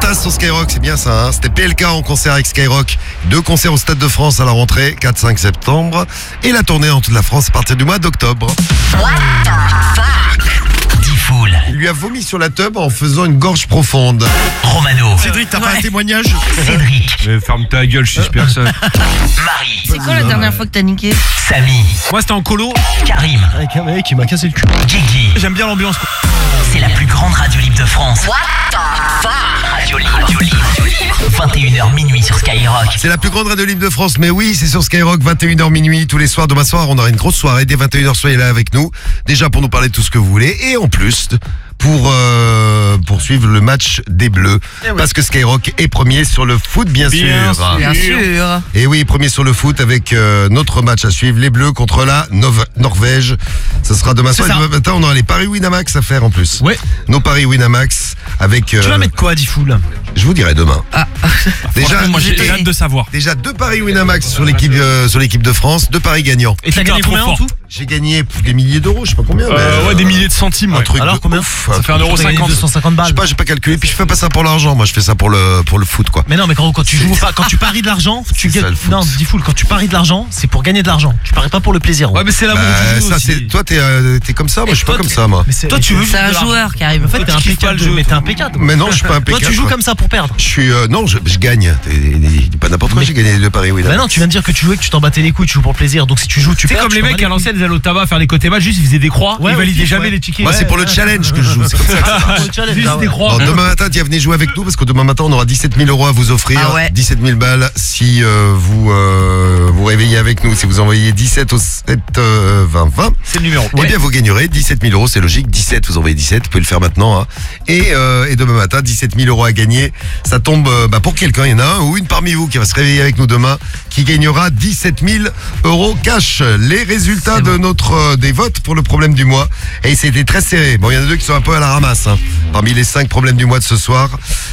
Fantasme sur Skyrock, c'est bien ça. C'était PLK en concert avec Skyrock. 2 concerts au Stade de France à la rentrée, 4-5 septembre. Et la tournée en toute la France à partir du mois d'octobre. What the fuck? Diffoul. Il lui a vomi sur la tub en faisant une gorge profonde. Romano. Cédric, t'as pas un témoignage? Cédric. Mais ferme ta gueule, je suis personne. Marie. C'est quoi la dernière fois que t'as niqué? Samy. Moi c'était en colo. Karim. Avec un mec qui m'a cassé le cul. Guigui. J'aime bien l'ambiance. C'est la plus grande radio libre de France. What the fuck? Radio libre. 21h minuit sur Skyrock. C'est la plus grande radio libre de France, mais oui, c'est sur Skyrock, 21h minuit, tous les soirs. Demain soir, on aura une grosse soirée, dès 21h, soyez là avec nous. Déjà pour nous parler de tout ce que vous voulez, et en plus, pour poursuivre le match des Bleus. Parce que Skyrock est premier sur le foot, bien sûr. Bien sûr. Et oui, premier sur le foot avec notre match à suivre, les Bleus contre la Norvège. Ce sera demain soir. Et demain matin, on aura les paris Winamax à faire en plus. Ouais. Nos paris Winamax avec... Tu vas mettre quoi, Diffoul? Je vous dirai demain. Déjà, Moi j'ai hâte de savoir. déjà 2 paris Winamax sur l'équipe de France, 2 paris gagnants. Et t'as Putain, gagné trop combien en fort. tout? J'ai gagné des milliers d'euros, je sais pas combien. mais, Ouais, des milliers de centimes. un Ouais. truc Alors, de combien? ouf. Ça fait T'as gagné 1,50€. 250 Je balles. sais pas, j'ai pas calculé. Puis je fais pas ça pour l'argent, moi je fais ça pour le foot quoi. Mais non, mais quand tu joues pas, quand tu paries de l'argent, tu C'est ça, gagnes. le foot. Non, Diffoul, quand tu paries de l'argent, c'est pour gagner de l'argent. Tu paries pas pour le plaisir. Ouais, mais c'est l'amour Bah, du jeu ça aussi. c'est toi t'es comme ça, moi je suis pas Toi, comme t'es- ça moi. Mais Toi, tu veux C'est un joueur qui arrive. En fait, t'es tu kiffes pas impeccable. le jeu, Mais t'es impeccable. Mais non, je suis pas Toi, impeccable. tu joues comme ça pour perdre. Je suis non, je gagne. T'es pas n'importe quoi, Mais- j'ai gagné les 2 paris Bah Winamax. non, tu viens de dire que tu jouais, que tu t'en battais les couilles, tu joues pour le plaisir. Donc si tu joues, tu C'est perds. comme tu les t'en mecs bats à l'ancienne, ils allaient au tabac faire les côtés matchs, juste ils faisaient des croix, Ouais, ils validaient ouais, jamais ouais. les tickets. Moi c'est pour le challenge que je joue, c'est comme ça que ça marche. couilles. Challenge, Juste ah ouais. des croix. Bon, demain matin, venez jouer avec nous parce que demain matin, on aura 17 000 euros à vous offrir. Ah ouais. 17 000 balles si vous réveillez avec nous. Si vous envoyez 17 au 7 20 20, C'est le numéro. eh bien vous gagnerez 17 000 euros. C'est logique. 17, vous envoyez 17. Vous pouvez le faire maintenant. Hein. Et demain matin, 17 000 euros à gagner. Ça tombe pour quelqu'un. Il y en a un ou une parmi vous qui va se réveiller avec nous demain qui gagnera 17 000 euros cash. Les résultats de des votes pour le problème du mois. Et c'était très serré. Bon, il y en a 2 qui sont un peu à la ramasse. Hein. Parmi les 5 problèmes du mois de ce soir,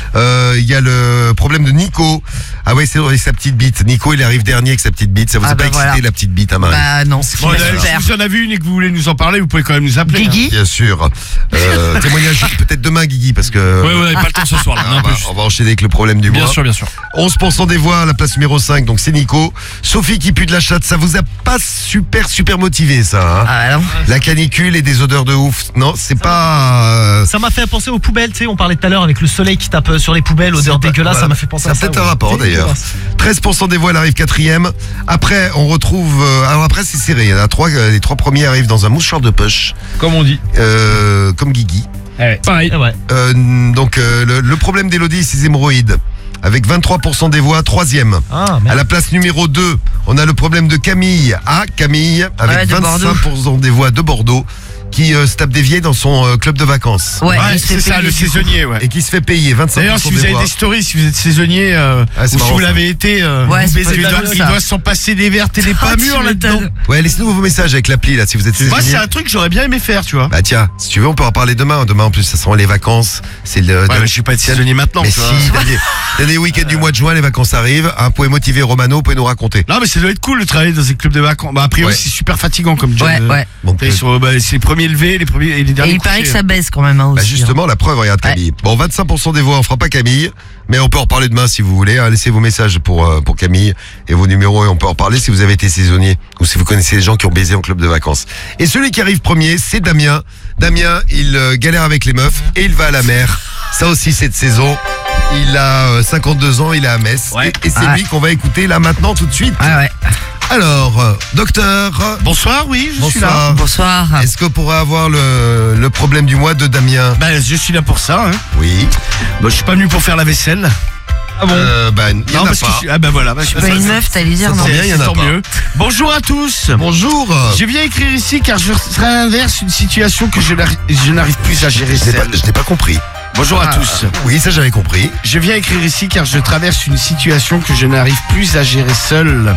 il y a le problème de Nico. Ah ouais, c'est vrai, sa petite bite. Nico, il arrive dernier avec sa petite bite. Ça vous a Ah pas bah excité voilà. la petite bite à Marie? Bah non. Bon, Super. si vous en avez une et que vous voulez nous en parler, vous pouvez quand même nous appeler. Guigui. Bien sûr. Témoignage peut-être demain, Guigui, parce que Ouais, on n'avait pas le temps ce soir là. on, va, on va enchaîner avec le problème du Bien mois. sûr, bien sûr. 11% des voix à la place numéro 5, donc c'est Nico. Sophie qui pue de la chatte, ça vous a pas super motivé ça, hein? Ah non. La canicule et des odeurs de ouf. Non, c'est pas... Ça m'a fait penser aux poubelles, tu sais, on parlait tout à l'heure avec le soleil qui tape sur les poubelles, odeur dégueulasse, voilà. ça m'a fait penser Ça à a ça. peut-être un rapport d'ailleurs. 13% des voix, elle arrive 4e. Après, on retrouve... alors après, c'est serré. Il y en a 3, les 3 premiers arrivent dans un mouchoir de poche, Comme on dit. comme Guigui. Pareil. Ouais. Donc, le problème d'Élodie, c'est les hémorroïdes. Avec 23% des voix, 3e. Ah, À merde. la place numéro 2, on a le problème de Camille. Camille, avec Ouais, de 25% des voix de Bordeaux, qui se tape des vieilles dans son club de vacances. Ouais, Ouais, il se c'est fait ça, payer, le du coup. saisonnier, ouais. Et qui se fait payer 25% D'ailleurs, si vous des avez voix. des stories, si vous êtes saisonnier, Ah, c'est ou si marrant, vous ça. l'avez été, Ouais, vous c'est baisez, pas il mal, doit, ça. il doit s'en passer des vertes et des pas Tu mûres là-dedans. m'étonnes. Ouais, laissez-nous vos messages avec l'appli, là, si vous êtes Moi, saisonnier. c'est un truc que j'aurais bien aimé faire, tu vois. Bah tiens, si tu veux, on peut en parler demain. Demain, en plus, ça sera les vacances. C'est le... Ouais, mais je suis pas saisonnier maintenant, Mais tu si, vois. dernier week-end du mois de juin, les vacances arrivent. Vous pouvez motiver Romano, vous pouvez nous raconter. Non, mais ça doit être cool de travailler dans un club de vacances. Bah, a priori, Ouais. c'est super fatigant comme job. Ouais, ouais. Donc, C'est les premiers levés, les premiers et les Et derniers. il paraît que couchés. ça baisse quand même hein, Bah aussi. justement, la preuve, regarde Camille. Bon, 25% des voix, on fera pas Camille, mais on peut en reparler demain si vous voulez. Hein. Laissez vos messages pour Camille et vos numéros et on peut en reparler si vous avez été saisonnier ou si vous connaissez les gens qui ont baisé en club de vacances. Et celui qui arrive premier, c'est Damien. Damien, il galère avec les meufs et il va à la mer. Ça aussi, cette saison. Il a 52 ans, il est à Metz. Ouais. Et c'est Ouais. lui qu'on va écouter là maintenant tout de suite. Ah ouais. Alors, docteur, Bonsoir, oui, je suis là. bonsoir. Bonsoir. Est-ce que pourrait avoir le problème du mois de Damien? Bah, je suis là pour ça. Hein. Oui. Bah, je suis pas venu pour faire la vaisselle. Ah bon Il y en a parce pas. que je suis... Ah bah voilà. Bah, Bah, une meuf, t'allais dire ça non. tombe bien, il y en a tant pas. mieux. Bonjour à tous. Bonjour. Je viens écrire ici car je traverse une situation que je n'arrive plus à gérer seul. Je n'ai pas compris. Bonjour à tous. Oui, ça j'avais compris. Je viens écrire ici car je traverse une situation que je n'arrive plus à gérer seul.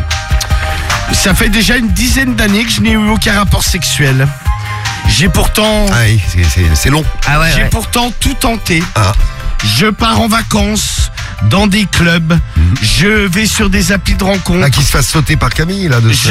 Ça fait déjà une dizaine d'années que je n'ai eu aucun rapport sexuel. J'ai pourtant, Ah oui, c'est long. Ah ouais, j'ai ouais. pourtant tout tenté. Ah. Je pars en vacances dans des clubs. Je vais sur des applis de rencontres. Là, qui se fasse sauter par Camille, là, de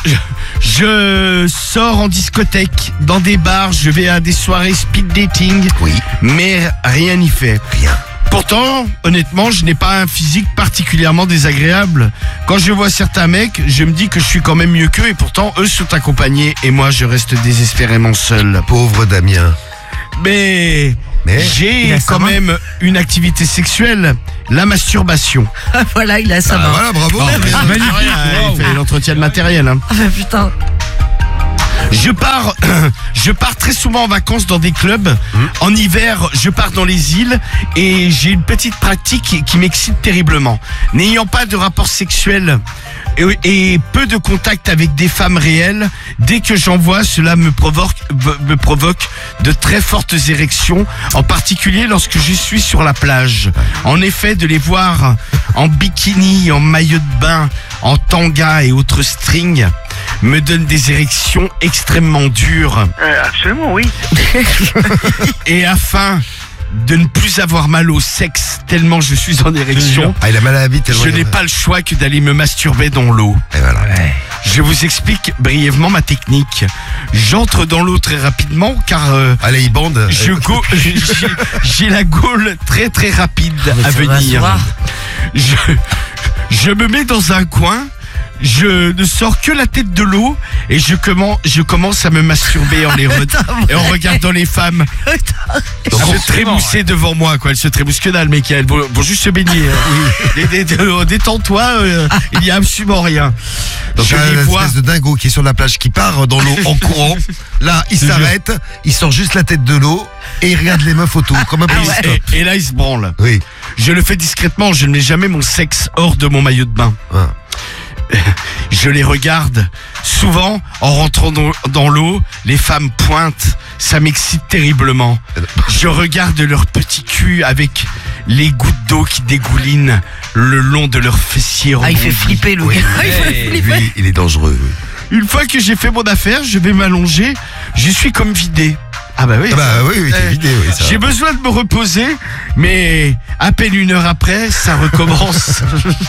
Je sors en discothèque, dans des bars, je vais à des soirées speed dating, Oui, mais rien n'y fait. rien. Pourtant, honnêtement, je n'ai pas un physique particulièrement désagréable. Quand je vois certains mecs, je me dis que je suis quand même mieux qu'eux et pourtant eux sont accompagnés et moi je reste désespérément seul. Pauvre Damien. Mais Mais il j'ai a sa quand main. même une activité sexuelle, la masturbation. Voilà, il a sa Ah, main. voilà, bravo. Damien. Il fait l'entretien de matériel. Hein. Ah bah putain. Je pars très souvent en vacances dans des clubs. En hiver, je pars dans les îles et j'ai une petite pratique qui m'excite terriblement. N'ayant pas de rapport sexuel et peu de contact avec des femmes réelles, dès que j'en vois, cela me provoque de très fortes érections, en particulier lorsque je suis sur la plage. En effet, de les voir en bikini, en maillot de bain, en tanga et autres strings me donne des érections extrêmement dures. Absolument, oui. Et afin de ne plus avoir mal au sexe tellement je suis en érection, Ah, il a mal à la bite. tellement je il a- n'ai pas le choix que d'aller me masturber dans l'eau. Et voilà. Je vous explique brièvement ma technique. J'entre dans l'eau très rapidement car Allez, il bande. j'ai la gaule très très rapide à Ça va se venir. voir. Je me mets dans un coin. Je ne sors que la tête de l'eau et je commence à me masturber en et en regardant les femmes se trémousser devant moi, quoi. Elles se trémoussent que dalle, mec. Elles vont juste se baigner. Détends-toi, il n'y a absolument rien. Donc, je un les vois. espèce de dingo qui est sur la plage, qui part dans l'eau en courant. Là, il s'arrête, il sort juste la tête de l'eau et il regarde les meufs autour, comme un policier. Et là, il se branle. Oui. Je le fais discrètement, je ne mets jamais mon sexe hors de mon maillot de bain. Ah. Je les regarde. Souvent, en rentrant dans l'eau, les femmes pointent. Ça m'excite terriblement. Je regarde leur petit cul avec les gouttes d'eau qui dégoulinent le long de leurs fessiers Ah, il fait rebondis. flipper le gars. Il fait flipper. Lui, il est dangereux. oui. Une fois que j'ai fait mon affaire, je vais m'allonger. Je suis comme vidé. Ah bah oui. Ah bah oui, oui, c'est vidé, oui. ça. J'ai besoin de me reposer, mais à peine une heure après, ça recommence.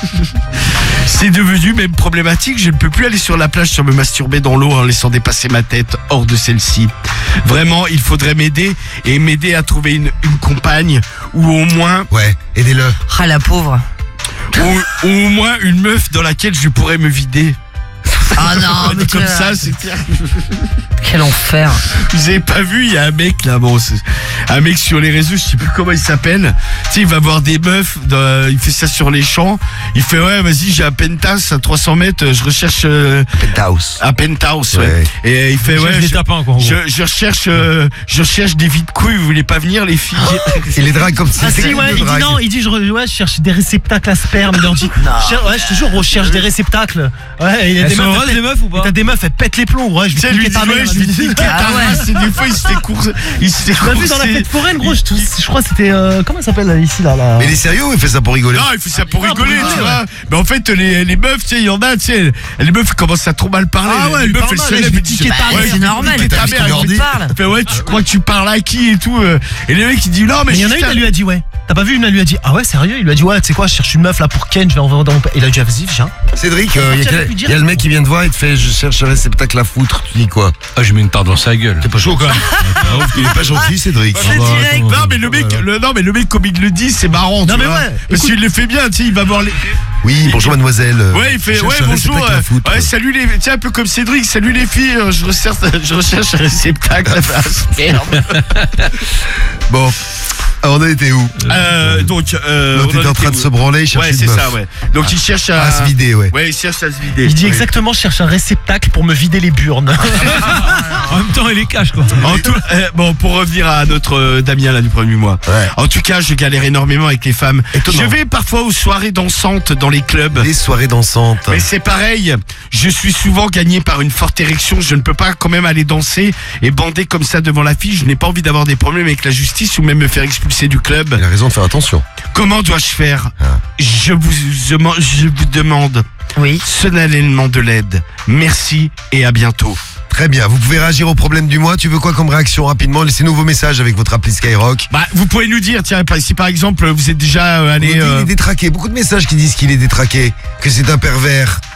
C'est devenu même problématique. Je ne peux plus aller sur la plage sans me masturber dans l'eau en laissant dépasser ma tête hors de celle-ci. Vraiment, il faudrait m'aider et m'aider à trouver une compagne ou au moins Ouais, aidez-le. Ah, la pauvre. ou au moins une meuf dans laquelle je pourrais me vider. Ah non, mais Comme tu- ça, c'est Quel enfer. Vous avez pas vu, il y a un mec là, bon, c'est un mec sur les réseaux, je sais plus comment il s'appelle. Tu sais, il va voir des meufs, il fait ça sur les champs. Il fait ouais, vas-y, j'ai un penthouse à 300 mètres, je recherche Penthouse. un penthouse. Ouais. Ouais. Et il fait ouais, Cherche des tapins, quoi, en gros. je recherche des vides couilles. Vous voulez pas venir les filles? Il les drague comme ça. Ah si, ouais, il dit non, il dit ouais, je cherche des réceptacles à sperme. Il leur dit, ouais, je te jure, on cherche des réceptacles. Ouais, il y a Elles des sont meufs, heureuses, les meufs ou pas? t'as des meufs, elles pètent les plombs, ouais, je Tu sais, vais lui piquer dit ta mère. ouais, je vais te niquer ta Ah ouais. race. Et des fois, il se fait course. Tu l'as vu dans la fête foraine, gros, je crois que c'était, comment ça s'appelle là, ici, là, Mais il est sérieux ou il fait ça pour rigoler? Non, il fait ça pour Ah, rigoler, pour tu rigoler, vois. Mais en fait, les meufs, tu sais, il y en a, tu sais, les meufs commencent à trop mal parler. Ah ouais, les lui meufs, parle elles mal, se je lèvent vais et disent, piquer ta bah, mère. ouais, C'est normal, piquer mais ta t'as vu ce mère, qu'on leur elle dit dit. parle. Elle fait, ouais, tu crois que tu parles à qui et tout. Et les mecs, ils disent, non, mais Mais il y en a une, elle lui a dit ouais. T'as pas vu une, elle lui a dit ah ouais, sérieux? Il lui a dit ouais, tu sais quoi, je cherche une meuf là pour Ken, je vais en vendre dans mon. Il a dit ah, vas-y, viens. Cédric, il Tu avais pu y dire- a le mec qui vient te voir et te fait je cherche un réceptacle à foutre. Tu dis quoi? Ah, je mets une part dans sa gueule. T'es pas chaud quand même. Il est pas gentil, Cédric. C'est direct. Non mais le mec comme il le dit c'est marrant. Non, tu mais vois. ouais, Parce qu'il le fait bien, tu sais, il va voir les. Oui, bonjour mademoiselle. Ouais, il fait Je ouais cherche un bonjour. réceptacle à foutre. Ouais, salut les. Tiens un peu comme Cédric, salut les filles. Je recherche un réceptacle à sperme. Bon, on a été où? Donc Donc on t'es en train de se branler, il cherche Ouais une c'est meuf. ça ouais. Donc il cherche à À se vider, ouais. Ouais il cherche à se vider. Il dit Ouais. exactement, je cherche un réceptacle pour me vider les burnes. En même temps, il les cache, quoi. Bon, pour revenir à notre Damien là du premier mois. Ouais. En tout cas, je galère énormément avec les femmes. Étonnant. Je vais parfois aux soirées dansantes dans les clubs. Les soirées dansantes. Mais c'est pareil, je suis souvent gagné par une forte érection, je ne peux pas quand même aller danser et bander comme ça devant la fille, je n'ai pas envie d'avoir des problèmes avec la justice ou même me faire expulser du club. Il a raison de faire attention. Comment dois-je faire? Ah. Je vous demande Oui. solennellement de l'aide. Merci et à bientôt. Très bien, vous pouvez réagir au problème du mois. Tu veux quoi comme réaction rapidement? Laissez-nous vos messages avec votre appli Skyrock. Bah, vous pouvez nous dire, tiens, si par exemple vous êtes déjà Il allé... est détraqué. Beaucoup de messages qui disent qu'il est détraqué, que c'est un pervers,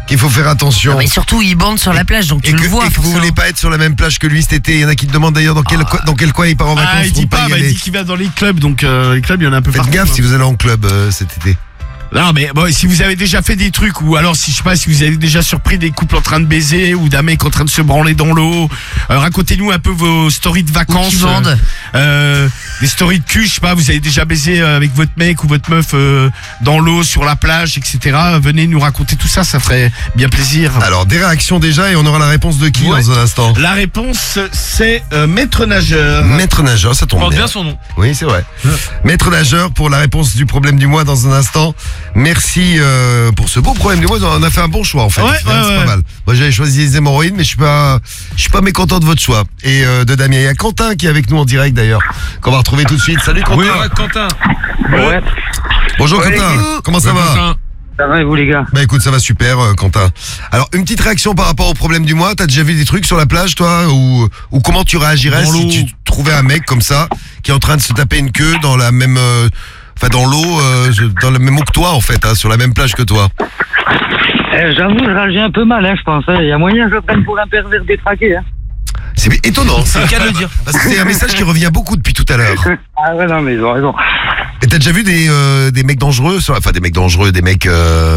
qu'il faut faire attention. Non, mais surtout, il bande sur la plage, donc tu le vois. Et que vous forcément. voulez pas être sur la même plage que lui cet été. Il y en a qui te demandent d'ailleurs dans quel coin il part en vacances. Ah, il dit pour pas, y il aller. dit qu'il va dans les clubs, donc les clubs, il y en a un peu Faites partout. gaffe si vous allez en club cet été. Non, mais bon, si vous avez déjà fait des trucs, ou alors si je sais pas, si vous avez déjà surpris des couples en train de baiser, ou d'un mec en train de se branler dans l'eau, racontez-nous un peu vos stories de vacances. Ou qui vendent. Des stories de cul, je sais pas, vous avez déjà baisé avec votre mec ou votre meuf dans l'eau, sur la plage, etc. Venez nous raconter tout ça, ça ferait bien plaisir. Alors des réactions déjà et on aura la réponse de qui Ouais. dans un instant. La réponse, c'est maître nageur. Maître nageur, ça tombe Porte bien. bien son nom. Oui, c'est vrai. Maître nageur pour la réponse du problème du mois dans un instant. Merci pour ce beau problème du mois. On a fait un bon choix en fait. Ouais, Au final, ouais, c'est ouais. pas mal. Moi j'avais choisi les hémorroïdes, mais je suis pas mécontent de votre choix. Et de Damien. Il y a Quentin qui est avec nous en direct d'ailleurs, qu'on va retrouver tout de suite. Salut Quentin. Oui, Quentin. Ouais, Bonjour Ouais, Quentin. Comment ça va? Quentin. ça va et vous les gars? Bah écoute, ça va super Quentin. Alors une petite réaction par rapport au problème du mois. T'as déjà vu des trucs sur la plage toi ou comment tu réagirais Dans si l'eau. tu trouvais un mec comme ça qui est en train de se taper une queue dans la même dans l'eau dans le même eau que toi en fait, hein, sur la même plage que toi. J'avoue, je réagis un peu mal, je pense. Il y a moyen que je prenne pour un pervers détraqué. C'est étonnant. C'est le cas de le dire. Parce que c'est un message qui revient beaucoup depuis tout à l'heure. Ah ouais, non, mais ils ont raison. Et t'as déjà vu des mecs dangereux, des mecs dangereux, des mecs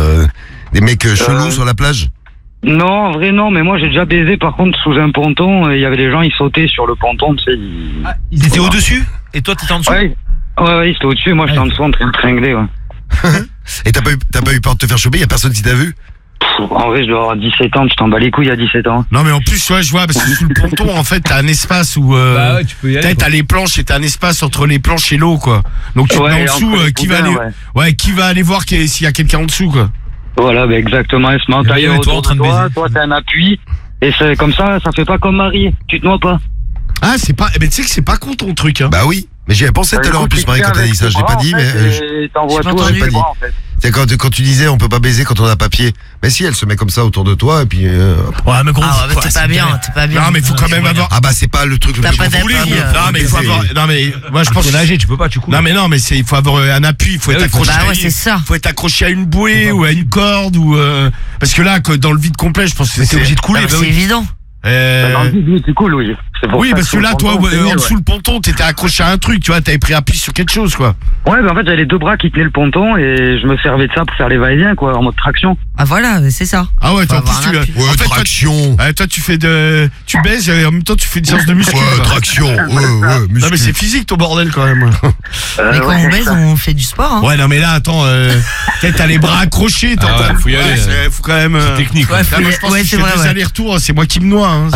chelous sur la plage? Non, en vrai, non, mais moi j'ai déjà baisé par contre sous un ponton. Il y avait des gens, ils sautaient sur le ponton, tu sais. Ils étaient au-dessus et toi, t'étais en dessous. Ouais, ils étaient au-dessus. Moi j'étais en dessous en train de tringler. Ouais. Et t'as pas eu peur de te faire choper? Y a personne qui t'a vu? En vrai, je dois avoir 17 ans. Tu t'en bats les couilles à 17 ans. Non, mais en plus, ouais, je vois, parce que sous le ponton, en fait, t'as un espace où Bah ouais, tu peux y aller. t'as les planches et t'as un espace entre les planches et l'eau, quoi. Donc tu te mets en dessous, entre les qui va aller, poubelles, qui va aller voir s'il y a quelqu'un en dessous, quoi. Voilà, bah exactement. Elle se met en taille et toi, en autour train de de toi. baiser. Toi, t'as un appui. Et c'est comme ça fait pas comme Marie. Tu te noies pas. Ah, c'est pas, mais tu sais que c'est pas con ton truc, hein. Bah oui. Mais j'y avais pensé tout à l'heure en plus, Marie, quand t'as dit ça. Je l'ai pas dit, mais T'envoies j'ai pas tout entendu. avec les bras, en fait. c'est quand tu disais on peut pas baiser quand on a papier. Mais si, elle se met comme ça autour de toi et puis. Ouais, mais gros. Ah, ouais, quoi, t'es c'est pas bien, bien. t'es pas bien. Non, mais il faut quand même avoir. Ah bah c'est pas le truc le T'as plus pas profond. d'appui, Non, mais il faut avoir. Non, mais moi je pense. Faut nager, tu peux pas, tu coules. Non, mais il faut avoir un appui. Il faut Ah être oui, faut- accroché. Bah à ouais, une- c'est ça. faut être accroché à une bouée ou à une corde ou parce que là, dans le vide complet, je pense que T'es obligé de couler. Ah, bah c'est oui. évident. Dans le vide, oui, c'est cool, oui. C'est pour Oui, ça parce que là, sur le toi, ponton, c'est en mieux, dessous le ponton, t'étais accroché à un truc, tu vois, t'avais pris appui sur quelque chose, quoi. Ouais, bah en fait, j'avais les deux bras qui tenaient le ponton et je me servais de ça pour faire les va-et-vient, quoi, en mode traction. Ah voilà, c'est ça. Ah ouais, toi, en avoir plus, un tu. appui. Ouais, en fait, traction. toi, tu fais tu baises et en même temps, tu fais une séance de muscu. Ouais, quoi. traction. Ouais, Non, mais muscu. c'est physique, ton bordel, quand même. Mais quand on baise, on fait du sport. Hein. Ouais, non, mais là, attends, peut-être t'as les bras accrochés, t'es en Ah ouais, train de- faut y aller, faut quand même. technique. Ouais, Là, faut moi, y- je pense ouais, que c'est je fais vrai, des ouais. allers-retours, c'est moi qui me noie. Hein,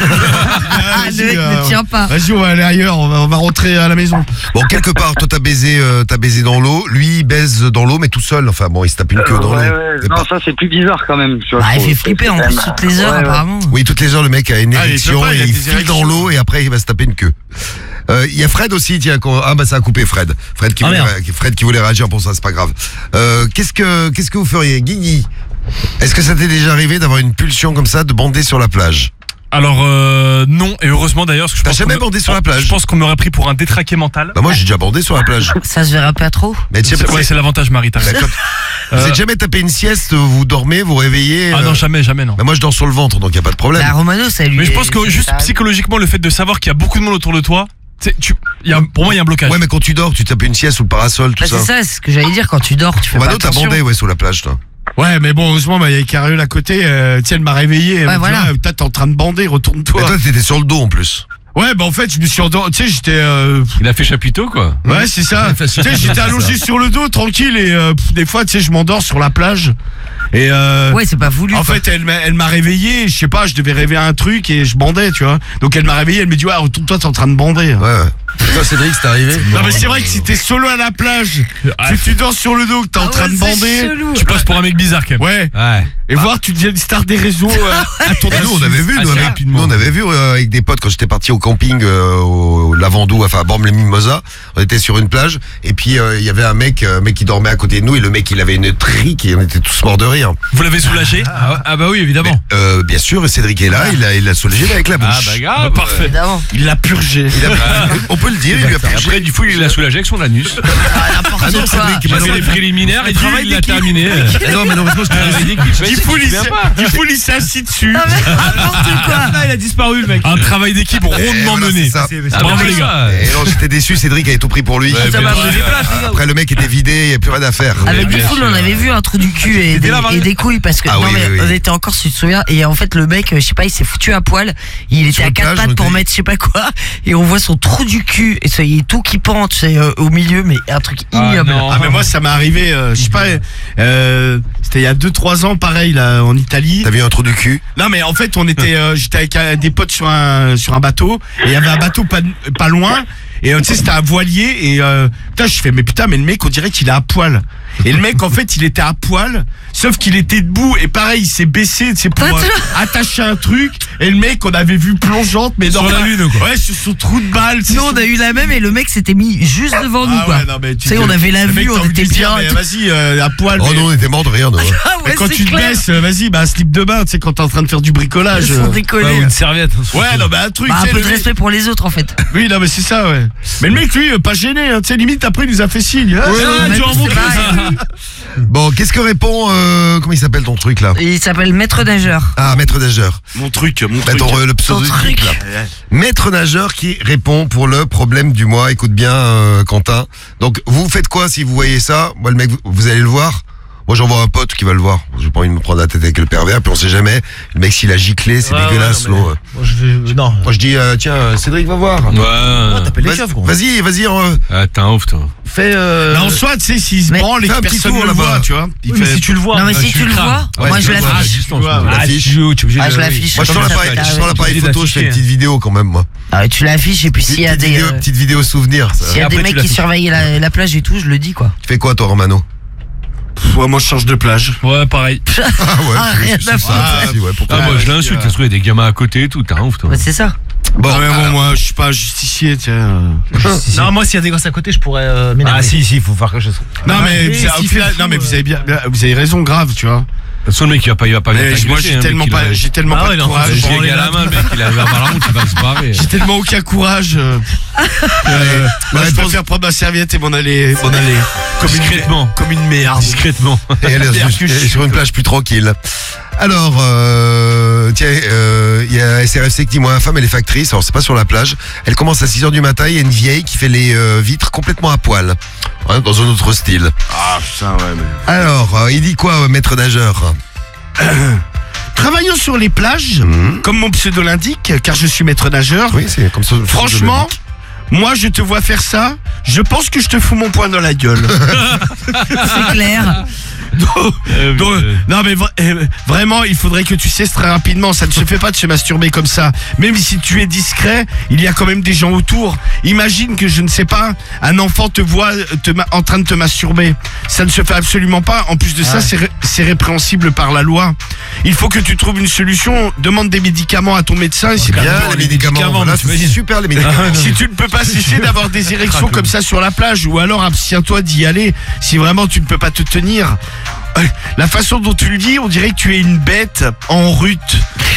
Ah, le mec ne tient pas. Vas-y, on va aller ailleurs, on va rentrer à la maison. Bon, quelque part, toi t'as baisé dans l'eau. Lui, il baise dans l'eau, mais tout seul. Enfin bon, il se tape une queue dans l'eau. C'est Non, pas- ça, c'est plus bizarre quand même. tu vois, Ah, je il fait trouve. flipper en C'est plus quand même- toutes les heures, Ouais, ouais. apparemment. Oui, toutes les heures, le mec a une Ah, il érection peut pas, il et a il des file dans érections. l'eau et après il va se taper une queue. Il y a Fred aussi, tiens. Ah bah ça a coupé Fred. Fred qui voulait réagir pour ça, c'est pas grave. Qu'est-ce que vous feriez, Guigui? Est-ce que ça t'est déjà arrivé d'avoir une pulsion comme ça de bander sur la plage? Alors non, et heureusement d'ailleurs, parce que je T'as pense jamais qu'on me- bandé sur la plage? Je pense qu'on m'aurait pris pour un détraqué mental. Bah moi j'ai déjà bandé sur la plage. Ça se verra pas trop. Mais tu sais, Ouais, c'est l'avantage, Marie. t'as bah, raison. vous êtes jamais tapé une sieste, vous dormez, vous réveillez. Ah non, jamais, non. Bah moi je dors sur le ventre, donc y a pas de problème. Bah, Romano, ça lui. Mais je pense que ça- juste ça- psychologiquement, le fait de savoir qu'il y a beaucoup de monde autour de toi, pour moi, il y a un blocage. Ouais, mais quand tu dors, tu tapes une sieste sous le parasol, tout Bah, ça. c'est ça, c'est ce que j'allais dire. Quand tu dors, tu fais pas Romano, t'as attention. bandé, ouais, sous la plage, toi. Ouais, mais bon, heureusement, il y a Cariole à côté, tu sais, elle m'a réveillé. Elle m'a dit, voilà. ah, putain, t'es en train de bander, retourne-toi. Mais toi, t'étais sur le dos en plus. Ouais, bah en fait, je me suis endormi, tu sais, j'étais. Il a fait chapiteau, quoi. Ouais, c'est ça. Tu sais, j'étais allongé sur le dos, tranquille, et des fois, tu sais, je m'endors sur la plage. Et Ouais, c'est pas voulu. en quoi. fait, elle m'a réveillé, je sais pas, je devais rêver un truc et je bandais, tu vois. Donc elle m'a réveillé, elle me dit, ouais, retourne-toi, t'es en train de bander. Ouais, ouais. Toi, Cédric, c'est arrivé? Non, mais c'est vrai que si t'es solo à la plage, que tu dors sur le dos, que t'es en Ah train ouais, de c'est bander. chelou. Tu passes pour un mec bizarre, quand même. Ouais. Ouais. Et voir, tu deviens une star des réseaux à ton Bah, nous, on insu. avait vu, nous, assez avec, rapidement. nous, on avait vu avec des potes quand j'étais parti au camping au Lavandou, enfin à Bormes-les-Mimosas. On était sur une plage et puis il y avait un mec qui dormait à côté de nous et le mec il avait une trique et on était tous morts de rire. Vous l'avez soulagé? Ah bah oui, évidemment. Bien sûr, et Cédric est là, il a soulagé avec la bouche. grave. Parfait. Évidemment. Il l'a purgé. On peut peut le dire, il lui a Et pris. après, du coup, il l'a soulagé avec son anus. N'importe Ah non, quoi. Cédric, Il a fait les préliminaires et il a terminé. Non, mais malheureusement, il s'est assis dessus. Non, mais n'importe quoi. il a disparu le mec. Un travail d'équipe rondement mené. Bravo les gars. Et non, j'étais déçu, Cédric avait tout pris pour lui. Ouais, Ça m'a bien pris sûr. des places, les gars. Après, le mec était vidé, il n'y avait plus rien à faire. Avec bien des foules, sûr. on avait vu un trou du cul et des couilles parce que Ah non oui, mais oui, oui. on était encore, si tu te souviens, et en fait le mec, je sais pas, il s'est foutu à poil, il était Sur à une quatre plage, pattes on pour était- mettre je sais pas quoi, et on voit son trou du cul et ça, il est tout qui pend, tu sais, au milieu, mais un truc ignoble. Ah mais moi ça m'est arrivé, je sais pas, c'était il y a 2-3 ans pareil là en Italie. T'as vu un trou du cul? Non mais en fait on était, j'étais avec des potes sur un bateau et il y avait un bateau pas loin et tu sais c'était un voilier et putain je fais mais le mec on dirait qu'il est à poil. Et le mec en fait il était à poil sauf qu'il était debout et pareil il s'est baissé tu sais pour attacher un truc et le mec on avait vu plongeante mais dans Sur la lune, quoi. Ouais sur son trou de balle. Nous on a eu la même et le mec s'était mis juste devant nous quoi. Ouais, non, mais Tu sais, on avait la le mec, vue, t'as on envie de était lui dire, bien. mais vas-y à poil. Oh mais- non, on était morts de rien, nous. hein. Ah mais ouais, quand c'est tu te clair. baisses, vas-y, un slip de bain, tu sais, quand t'es en train de faire du bricolage. Ils sont décollés. Une serviette. Ouais, non, mais un truc, Bah, un tu sais, peu le de mec- respect pour les autres en fait. Oui, non, mais c'est ça, ouais. Mais le mec, lui, pas gêné, hein, tu sais, limite, après, il nous a fait signe. Ah, mais tu c'est remontes pareil. Bon, qu'est-ce que répond, comment il s'appelle ton truc là? Il s'appelle maître nageur. Ah, maître nageur. Mon truc. Bah, le pseudo du truc. truc là. Maître nageur qui répond pour le problème du mois. Écoute bien, Quentin. Donc, vous faites quoi si vous voyez ça? Moi, le mec, vous allez le voir. Moi, j'envoie un pote qui va le voir. J'ai pas envie de me prendre la tête avec le pervers, puis on sait jamais. Le mec, s'il a giclé, c'est dégueulasse, non, mais- l'eau. Moi, je vais. Non. Moi, je dis, tiens, Cédric, va voir. Ouais. T'appelles les Vas-y, keufs, gros. vas-y, Ah, t'es un ouf, toi. fais. Mais en soi, tu sais, s'il se Mais- branle et fais que un petit personne tour, ne le là-bas. voit, tu vois. Il Oui, mais fait- si tu le vois. Non mais si tu tu le crames. vois, Ouais, moi tu je le vois, l'affiche. je l'affiche. Tu es obligé Ah, de- je l'affiche. Moi, je sors Comme ça, l'appareil, ça je sors t'arrive. l'appareil obligé photo, je fais une d'afficher. petite vidéo quand même, moi. Ah, tu l'affiches et puis s'il y a des Petite vidéo souvenir. ça. s'il y a Après, des tu mecs qui l'affiches. surveillent la plage et tout, je le dis quoi. Tu fais quoi, toi, Romano? Ouais, moi, je change de plage. Ouais, pareil. Ah ouais, Ah, c'est- rien c'est à ça, foutre. aussi, ouais, pourquoi Ah, pas. moi, je l'insulte. Ça se trouve, il y a des gamins à côté et tout. T'es un ouf, toi. Bah, c'est ça. Bon, mais bon, alors, moi, je suis pas un justicier, tiens. Non, moi, s'il y a des gosses à côté, je pourrais m'énerver. Ah, si, il faut faire quelque chose. Non, mais, et au s'il final, fait fou, non, mais vous avez bien, vous avez raison, grave, tu vois. De toute façon, le mec, il va pas Mais venir moi, t'agresser, j'ai hein, tellement mec, pas, il a- j'ai tellement Ah pas ouais, de il est en train courage. de- J'ai égal à la main, le mec, il a vers la route, il va se barrer. J'ai tellement aucun courage. Moi, je préfère prendre ma serviette et m'en aller Discrètement. comme une merde. Discrètement. et elle est sur une plage plus tranquille. Alors, tiens, il y a SRFC qui dit, moi, ma femme, elle est factrice, alors c'est pas sur la plage. Elle commence à 6h du matin, il y a une vieille qui fait les vitres complètement à poil. Hein, dans un autre style. Ah, putain, ouais, mais. Alors, il dit quoi, maître nageur? Travaillons sur les plages, comme mon pseudo l'indique, car je suis maître nageur. Oui, c'est comme ça. Franchement, moi, je te vois faire ça, je pense que je te fous mon poing dans la gueule. C'est clair. Donc, non mais vraiment il faudrait que tu cesses très rapidement. Ça ne se fait pas de se masturber comme ça. Même si tu es discret, il y a quand même des gens autour. Imagine que je ne sais pas, un enfant te voit en train de te masturber. Ça ne se fait absolument pas. En plus de ça, c'est répréhensible par la loi. Il faut que tu trouves une solution. Demande des médicaments à ton médecin. C'est bien, les médicaments. Voilà, c'est super, les médicaments. Si tu ne peux pas cesser d'avoir des érections comme ça sur la plage, ou alors abstiens-toi d'y aller si vraiment tu ne peux pas te tenir. La façon dont tu le dis, on dirait que tu es une bête en rut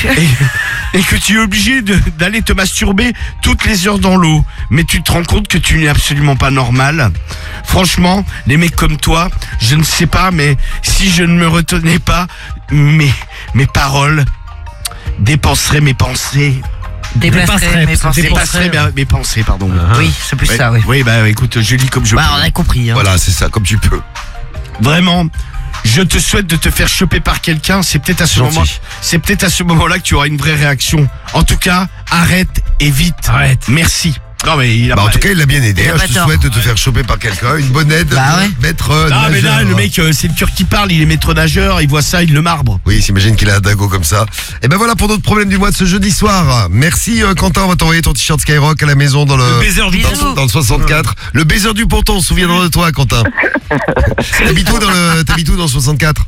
et que tu es obligé d'aller te masturber toutes les heures dans l'eau. Mais tu te rends compte que tu n'es absolument pas normal. Franchement, les mecs comme toi, je ne sais pas, mais si je ne me retenais pas, mes paroles dépenseraient mes pensées. Dépasserait mes pensées. Dépasserait mes pensées, pardon. Oui, c'est plus Ouais. ça, oui. Oui, bah écoute, je lis comme je Bah, peux. on a compris. Hein. Voilà, c'est ça, comme tu peux. Vraiment, je te souhaite de te faire choper par quelqu'un. C'est peut-être à ce Gentil. moment, c'est peut-être à ce moment-là que tu auras une vraie réaction. En tout cas, arrête et vite. Arrête. Merci. Non mais il a Bah, en pas- tout cas, il l'a bien aidé. Il a hein. pas Je te tort. souhaite de te faire choper par quelqu'un. Une bonne aide, Bah ouais. maître Non mais là, nageur. le mec, c'est le cœur qui parle. Il est maître nageur. Il voit ça, il le marbre. Oui, s'imagine qu'il a un dago comme ça. Et ben voilà pour notre problème du mois de ce jeudi soir. Merci Quentin, on va t'envoyer ton t-shirt Skyrock à la maison dans le baiser du Bisous. dans le 64. Le baiser du ponton, souviendra de toi Quentin. T'habites où dans le 64?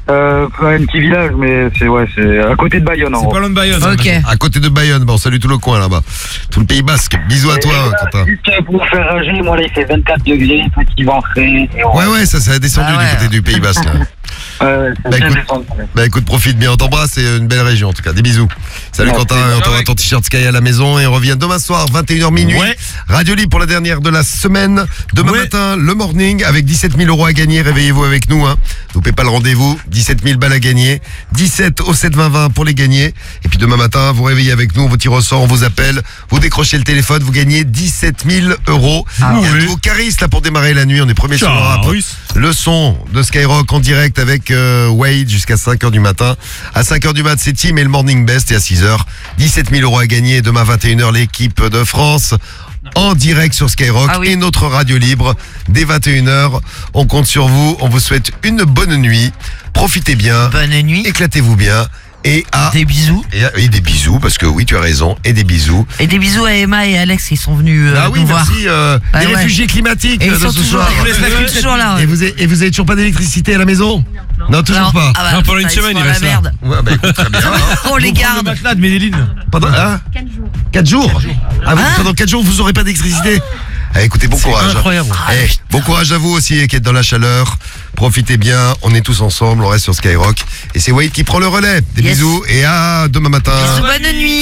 Un petit village, mais c'est à côté de Bayonne. en C'est gros. pas loin de Bayonne. Ok. À côté de Bayonne. Bon, salut tout le coin là-bas. Tout le Pays Basque. Bisous à toi Quentin. Juste pour faire rager, moi là il fait 24 degrés, petit ventré. Ouais, ça a descendu Ah ouais. du côté du Pays Basque là. C'est Bah, bien écoute. descendu. Bah écoute, profite bien, on t'embrasse, c'est une belle région en tout cas. Des bisous. Salut Merci. Quentin, on t'envoie ton t-shirt Sky à la maison et on revient demain soir, 21h minuit. Ouais. Radio Libre pour la dernière de la semaine. Demain Ouais. matin, le morning avec 17 000 € à gagner. Réveillez-vous avec nous, hein. Loupez pas le rendez-vous. 17 000 balles à gagner. 17 au 7-20-20 pour les gagner. Et puis demain matin, vous réveillez avec nous, on vous tire au sort, on vous appelle, vous décrochez le téléphone, vous gagnez 17 000 €. Il y a un nouveau chariste là pour démarrer la nuit. On est premier sur le rap. Le son de Skyrock en direct avec Wade jusqu'à 5h du matin. À 5h du mat, c'est Tim et le Morning Best. Et à 6h, 17 000 € à gagner. Demain 21h, l'équipe de France en direct sur Skyrock Ah oui. et notre radio libre dès 21h. On compte sur vous. On vous souhaite une bonne nuit. Profitez bien. Bonne nuit. Éclatez-vous bien. Et Des bisous. et des bisous, parce que oui, tu as raison. Et des bisous. Et des bisous à Emma et Alex qui sont venus Ah oui, nous voir. merci. Ah les ouais. réfugiés climatiques Et ils de sont ce toujours, soir. ils sont toujours là. ouais. Et vous avez toujours pas d'électricité à la maison? Non, toujours Non. pas. Ah bah, Non, pendant une putain, ils semaine, sont il à reste la là. merde. Ouais, bah écoute, très bien. hein. On les Le garde. matelas de Medellin. Pendant 4 jours. Ah, pendant 4 jours, vous aurez pas d'électricité. Écoutez, bon courage. Incroyable. Bon courage à vous aussi qui êtes dans la chaleur. Profitez bien, on est tous ensemble, on reste sur Skyrock. Et c'est Wade qui prend le relais. Des Yes. bisous et à demain matin. Bisous, bonne nuit.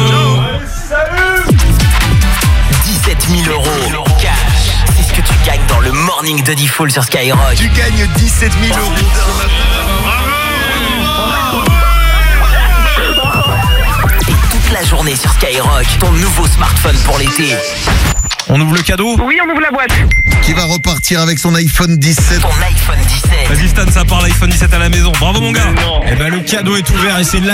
17 000 € cash. C'est ce que tu gagnes dans le morning de Diffoul sur Skyrock. Tu gagnes 17 000 €. Et toute la journée sur Skyrock, ton nouveau smartphone pour l'été. On ouvre le cadeau. Oui, on ouvre la boîte. Qui va repartir avec son iPhone 17. Ton iPhone 17. Vas-y Stan, ça part l'iPhone 17 à la maison. Bravo mon gars. Eh ben le cadeau est ouvert et c'est